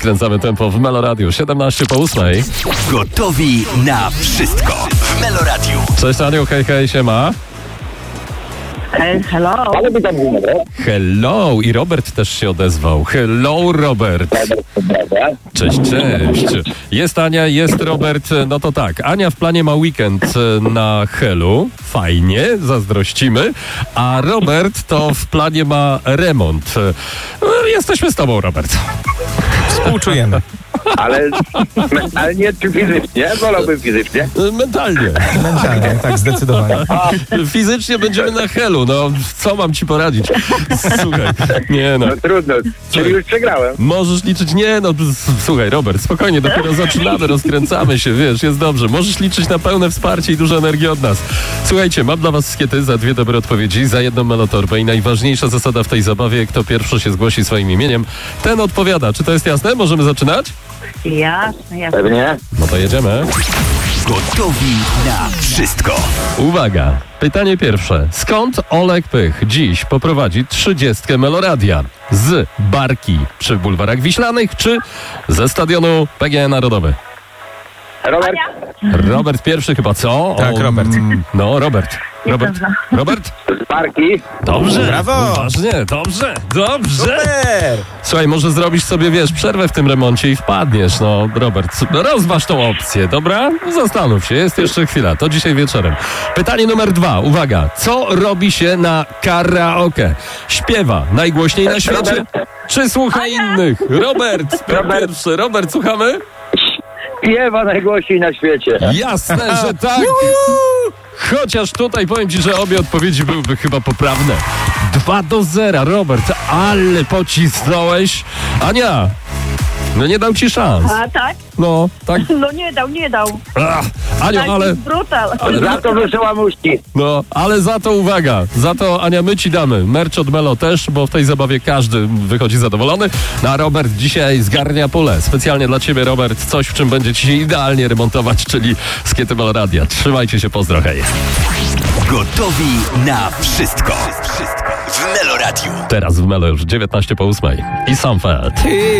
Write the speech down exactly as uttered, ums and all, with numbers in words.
Skręcamy tempo w Meloradiu. siedemnaście po ósmej. Gotowi na wszystko w Meloradiu. Cześć Aniu, hej, hej, siema. Hey, hello. Hello. I Robert też się odezwał. Hello, Robert. Cześć, cześć. Jest Ania, jest Robert. No to tak, Ania w planie ma weekend na Helu. Fajnie, zazdrościmy. A Robert to w planie ma remont. Jesteśmy z tobą, Robert. Współczujemy. Ale mentalnie czy fizycznie? Wolałbym fizycznie. Mentalnie. Mentalnie, tak, zdecydowanie. Fizycznie będziemy na Helu. No, co mam ci poradzić? Słuchaj, nie no. No trudno, czyli już przegrałem. Możesz liczyć, nie no, słuchaj Robert, spokojnie, dopiero zaczynamy, rozkręcamy się, wiesz, jest dobrze. Możesz liczyć na pełne wsparcie i dużo energii od nas. Słuchajcie, mam dla was skiety za dwie dobre odpowiedzi, za jedną melotorbę i najważniejsza zasada w tej zabawie, kto pierwszy się zgłosi swoim imieniem, ten odpowiada. Czy to jest jasne? Możemy zaczynać? Jasne, jasne. Pewnie. No to jedziemy. Gotowi na wszystko. Uwaga, pytanie pierwsze. Skąd Olek Pych dziś poprowadzi trzydziestkę Meloradia? Z barki przy bulwarach Wiślanych, czy ze stadionu P G E Narodowy? Robert? Robert pierwszy chyba, co? Tak, Robert. mm, No, Robert. Robert? Robert? Z parki? Dobrze. Brawo. Uważnie, dobrze, dobrze. Super! Słuchaj, może zrobisz sobie, wiesz, przerwę w tym remoncie i wpadniesz, no, Robert. Rozważ tą opcję, dobra? Zastanów się, jest jeszcze chwila, to dzisiaj wieczorem. Pytanie numer dwa, uwaga. Co robi się na karaoke? Śpiewa najgłośniej na świecie, czy słucha innych? Robert, Robert. pierwszy. Robert, słuchamy? Śpiewa najgłośniej na świecie. Jasne, że tak. Chociaż tutaj powiem ci, że obie odpowiedzi byłyby chyba poprawne. Dwa do zera, Robert, ale pocisnąłeś. Ania, no nie dał ci szans. A tak? No, tak. No nie dał, nie dał. Ach, Aniu, Taki ale, brutal. Za to wysyłam uści. no, ale za to uwaga, za to Ania, my ci damy. Merch od Melo też, bo w tej zabawie każdy wychodzi zadowolony. No, a Robert dzisiaj zgarnia pulę. Specjalnie dla ciebie, Robert, coś, w czym będzie ci się idealnie remontować, czyli skiety Meloradia. Trzymajcie się, pozdro, hej. Gotowi na wszystko. Wszystko w Meloradiu. Teraz w Melo już dziewiętnaście po ósmej. I Samfeld.